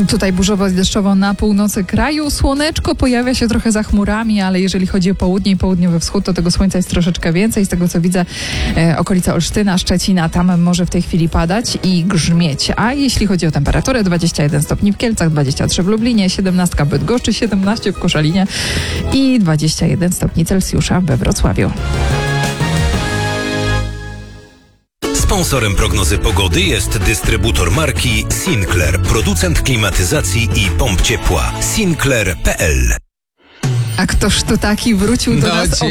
Tutaj burzowo i deszczowo na północy kraju. Słoneczko pojawia się trochę za chmurami, ale jeżeli chodzi o południe i południowy wschód, to tego słońca jest troszeczkę więcej. Z tego co widzę, okolica Olsztyna, Szczecina, tam może w tej chwili padać i grzmieć. A jeśli chodzi o temperaturę, 21 stopni w Kielcach, 23 w Lublinie, 17 w Bydgoszczy, 17 w Koszalinie i 21 stopni Celsjusza we Wrocławiu. Sponsorem prognozy pogody jest dystrybutor marki Sinclair, producent klimatyzacji i pomp ciepła. Sinclair.pl. A ktoż to taki wrócił do nas